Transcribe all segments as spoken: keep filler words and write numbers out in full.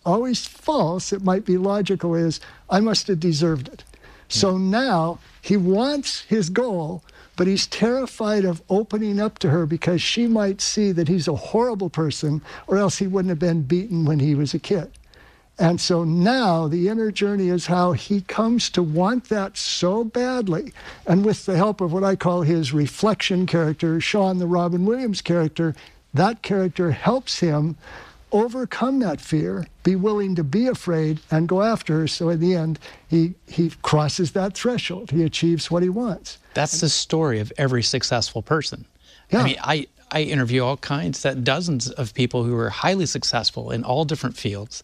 always false, it might be logical, is I must have deserved it. So now he wants his goal, but he's terrified of opening up to her because she might see that he's a horrible person, or else he wouldn't have been beaten when he was a kid. And so now the inner journey is how he comes to want that so badly. And with the help of what I call his reflection character, Sean, the Robin Williams character, that character helps him overcome that fear, be willing to be afraid, and go after her. So in the end, he, he crosses that threshold. He achieves what he wants. That's the story of every successful person. Yeah. I mean, I, I interview all kinds, that dozens of people who are highly successful in all different fields.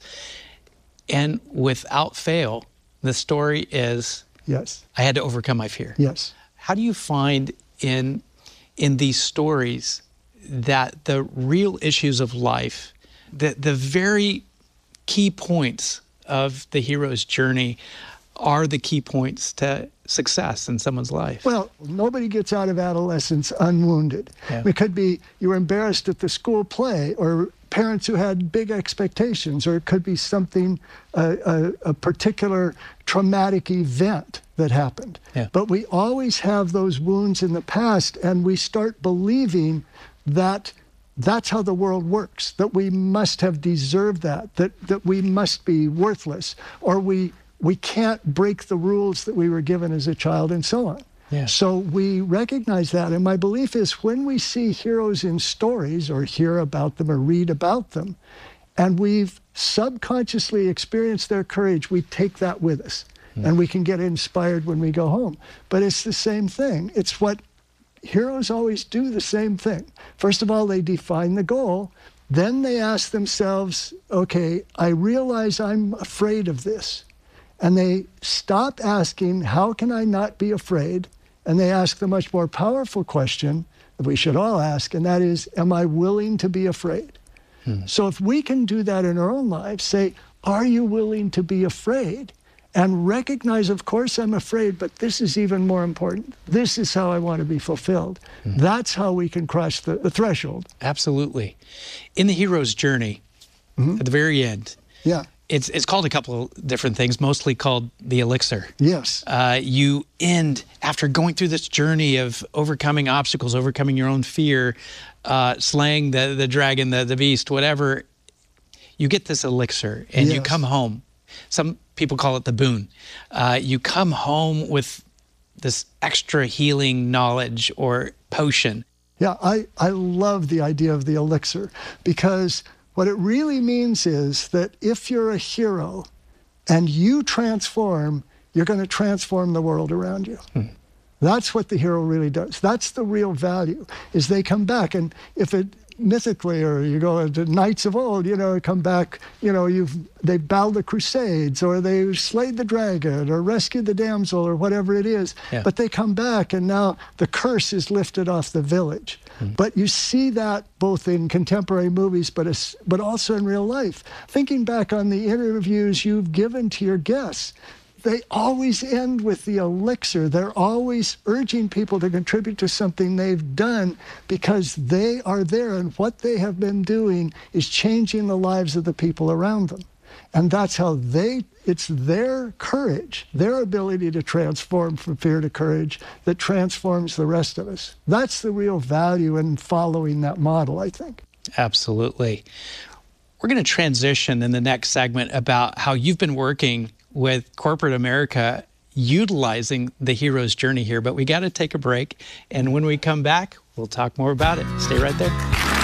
And without fail, the story is, yes, I had to overcome my fear. Yes. How do you find in, in these stories that the real issues of life, the, the very key points of the hero's journey are the key points to success in someone's life? Well, nobody gets out of adolescence unwounded. Yeah. It could be you were embarrassed at the school play, or parents who had big expectations, or it could be something, uh, a, a particular traumatic event that happened. Yeah. But we always have those wounds in the past, and we start believing that that's how the world works, that we must have deserved that, that, that we must be worthless, or we, we can't break the rules that we were given as a child, and so on. Yeah. So we recognize that, and my belief is when we see heroes in stories, or hear about them, or read about them, and we've subconsciously experienced their courage, we take that with us, mm. and we can get inspired when we go home. But it's the same thing. It's what heroes always do, the same thing. First of all, they define the goal. Then they ask themselves, okay, I realize I'm afraid of this. And they stop asking, how can I not be afraid? And they ask the much more powerful question that we should all ask, and that is, am I willing to be afraid? Hmm. So if we can do that in our own lives, say, are you willing to be afraid? And recognize, of course, I'm afraid, but this is even more important. This is how I want to be fulfilled. Hmm. That's how we can cross the, the threshold. Absolutely. In the hero's journey, mm-hmm. at the very end, yeah. It's, it's called a couple of different things, mostly called the elixir. Yes. Uh, you end, after going through this journey of overcoming obstacles, overcoming your own fear, uh, slaying the, the dragon, the, the beast, whatever, you get this elixir, and yes. you come home. Some people call it the boon. Uh, you come home with this extra healing knowledge or potion. Yeah, I, I love the idea of the elixir, because what it really means is that if you're a hero and you transform, you're going to transform the world around you. Hmm. That's what the hero really does. That's the real value, is they come back. And if it mythically, or you go to knights of old, you know, come back, you know, you've they battled the Crusades, or they slayed the dragon, or rescued the damsel, or whatever it is. Yeah. But they come back, and now the curse is lifted off the village. Mm. But you see that both in contemporary movies, but as, but also in real life. Thinking back on the interviews you've given to your guests, they always end with the elixir. They're always urging people to contribute to something they've done, because they are there, and what they have been doing is changing the lives of the people around them. And that's how they, it's their courage, their ability to transform from fear to courage, that transforms the rest of us. That's the real value in following that model, I think. Absolutely. We're going to transition in the next segment about how you've been working with corporate America utilizing the hero's journey here, but we got to take a break, and when we come back, we'll talk more about it. Stay right there.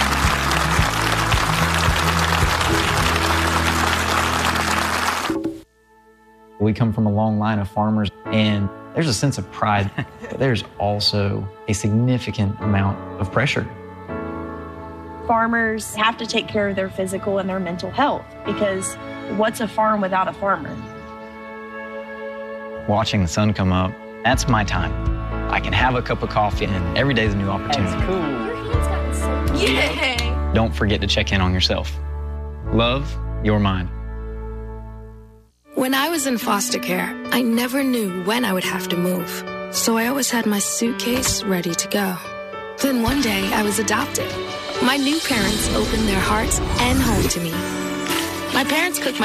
We come from a long line of farmers, and there's a sense of pride, but there's also a significant amount of pressure. Farmers have to take care of their physical and their mental health, because what's a farm without a farmer? Watching the sun come up, that's my time. I can have a cup of coffee, and every day is a new opportunity. That's cool. Your hand's gotten so Yay! Don't forget to check in on yourself. Love your mind. When I was in foster care, I never knew when I would have to move. So I always had my suitcase ready to go. Then one day, I was adopted. My new parents opened their hearts and home to me. My parents cooked my